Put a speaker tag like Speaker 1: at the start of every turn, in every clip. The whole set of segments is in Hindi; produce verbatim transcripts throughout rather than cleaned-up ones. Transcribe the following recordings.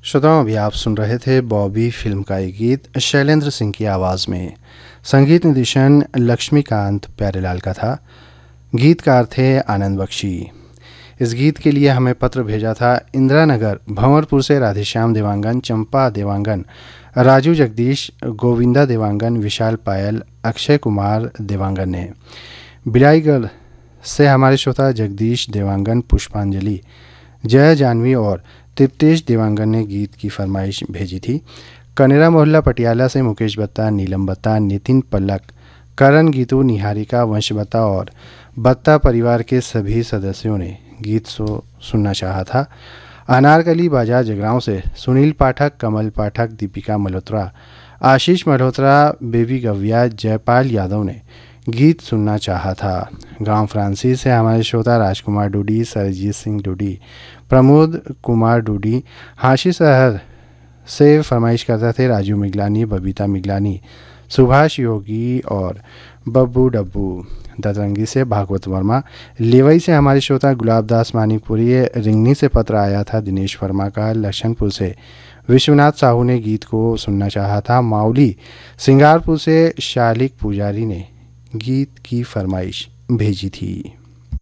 Speaker 1: श्रोताओं, अभी आप सुन रहे थे बॉबी फिल्म का एक गीत शैलेंद्र सिंह की आवाज़ में। संगीत निर्देशन लक्ष्मीकांत प्यारेलाल का था। गीतकार थे आनंद बख्शी। इस गीत के लिए हमें पत्र भेजा था इंदिरा नगर भंवरपुर से राधेश्याम देवांगन, चंपा देवांगन, राजू जगदीश, गोविंदा देवांगन, विशाल पायल, अक्षय कुमार देवांगन ने। बिलाईगढ़ से हमारे श्रोता जगदीश देवांगन, पुष्पांजलि, जया जानवी और तृप्तेश देवांगन ने गीत की फरमाइश भेजी थी। कनेरा मोहल्ला पटियाला से मुकेश बत्ता, नीलम बत्ता, नितिन पल्लक, करण गीतू, निहारिका, वंश बत्ता और बत्ता परिवार के सभी सदस्यों ने गीत सो सुनना चाहा था। अनारकली बाजार जगरांव से सुनील पाठक, कमल पाठक, दीपिका मल्होत्रा, आशीष मल्होत्रा, बेबी गव्या, जयपाल यादव ने गीत सुनना चाहा था। गांव फ्रांसी से हमारे श्रोता राजकुमार डूडी, सरजीत सिंह डूडी, प्रमोद कुमार डूडी, हाशी शहर से फरमाइश करते थे राजू मिगलानी, बबीता मिगलानी, सुभाष योगी और बब्बू डब्बू। दतरंगी से भागवत वर्मा, लेवई से हमारे श्रोता गुलाबदास मानिकपुरी, रिंगनी से पत्र आया था दिनेश वर्मा का, लक्षणपुर से विश्वनाथ साहू ने गीत को सुनना चाहा था। माउली सिंगारपुर से शालिक पुजारी ने गीत की फरमाइश भेजी थी।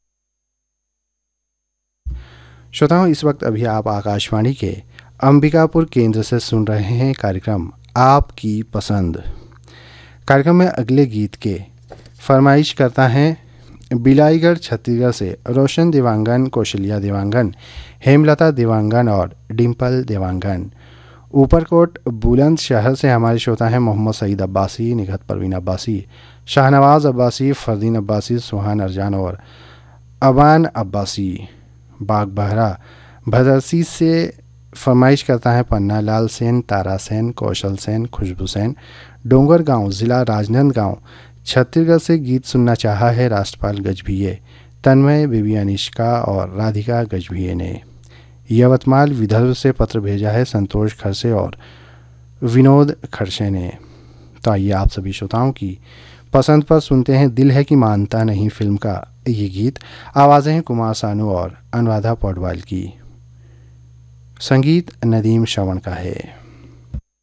Speaker 1: श्रोताओं, इस वक्त अभी आप आकाशवाणी के अंबिकापुर केंद्र से सुन रहे हैं कार्यक्रम आपकी पसंद। कार्यक्रम में अगले गीत के फरमाइश करता है बिलाईगढ़ छत्तीसगढ़ से रोशन देवांगन, कौशल्या देवांगन, हेमलता देवांगन और डिम्पल देवांगन। ऊपरकोट बुलंदशहर से हमारे श्रोता हैं मोहम्मद सईद अब्बासी, निघत परवीन अब्बासी, शाहनवाज अब्बासी, फरदीन अब्बासी, सुहान अरजान और अबान अब्बासी। बाग बहरा भदरसी से फरमाइश करता है पन्ना लाल सेन, तारा सेन, कौशल सेन, खुशबू सेन। डोंगर गांव ज़िला राजनांदगांव छत्तीसगढ़ से गीत सुनना चाहा है राष्ट्रपाल गजभिये, तन्मय, बेबी अनिष्का और राधिका गजभिये ने। यवतमाल विदर्भ से पत्र भेजा है संतोष खरसे और विनोद खरसे ने। तो आइए आप सभी श्रोताओं की पसंद पर सुनते हैं दिल है कि मानता नहीं फिल्म का ये गीत। आवाज़ें हैं कुमार सानू और अनुराधा पौडवाल की। संगीत नदीम श्रवण का है।